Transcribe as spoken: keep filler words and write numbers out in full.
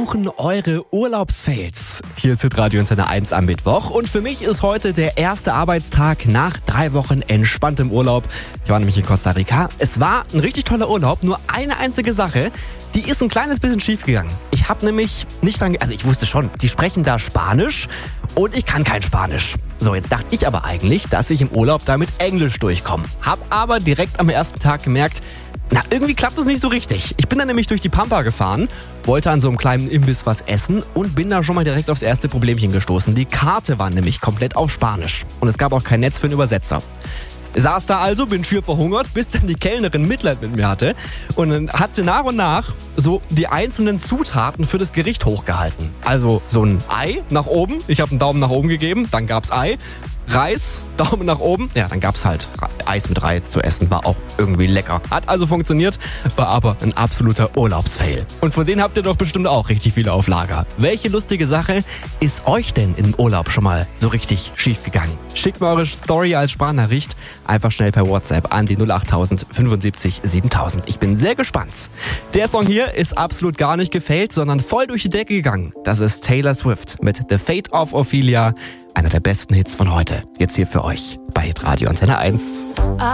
suchen eure Urlaubsfails. Hier ist Hitradio Antenne eins am Mittwoch und für mich ist heute der erste Arbeitstag nach drei Wochen entspanntem Urlaub. Ich war nämlich in Costa Rica. Es war ein richtig toller Urlaub, nur eine einzige Sache, die ist ein kleines bisschen schief gegangen. Ich habe nämlich nicht dran, also ich wusste schon, die sprechen da Spanisch und ich kann kein Spanisch. So, jetzt dachte ich aber eigentlich, dass ich im Urlaub da mit Englisch durchkomme. Hab aber direkt am ersten Tag gemerkt, na, irgendwie klappt es nicht so richtig. Ich bin dann nämlich durch die Pampa gefahren, wollte an so einem kleinen Imbiss was essen und bin da schon mal direkt aufs erste Problemchen gestoßen. Die Karte war nämlich komplett auf Spanisch und es gab auch kein Netz für einen Übersetzer. Saß da also, bin schier verhungert, bis dann die Kellnerin Mitleid mit mir hatte und dann hat sie nach und nach so die einzelnen Zutaten für das Gericht hochgehalten. Also so ein Ei nach oben, ich habe einen Daumen nach oben gegeben, dann gab's Ei, Reis, Daumen nach oben, ja, dann gab's halt Eis mit Ei zu essen, war auch irgendwie lecker. Hat also funktioniert, war aber ein absoluter Urlaubsfail. Und von denen habt ihr doch bestimmt auch richtig viele auf Lager. Welche lustige Sache ist euch denn im Urlaub schon mal so richtig schief gegangen? Schickt mir eure Story als Sprachnachricht einfach schnell per WhatsApp an die null acht null null fünfundsiebzig siebentausend. Ich bin sehr gespannt. Der Song hier ist absolut gar nicht gefailt, sondern voll durch die Decke gegangen. Das ist Taylor Swift mit The Fate of Ophelia. Einer der besten Hits von heute. Jetzt hier für euch bei Hitradio Antenne eins.